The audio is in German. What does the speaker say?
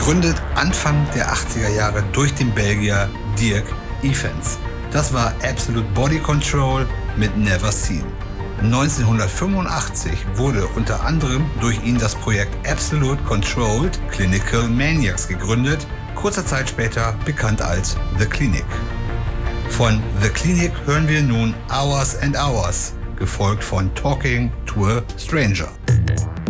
Gegründet Anfang der 80er Jahre durch den Belgier Dirk Evans. Das war Absolute Body Control mit Never Seen. 1985 wurde unter anderem durch ihn das Projekt Absolute Controlled Clinical Maniacs gegründet, kurze Zeit später bekannt als The Clinic. Von The Clinic hören wir nun Hours and Hours, gefolgt von Talking to a Stranger.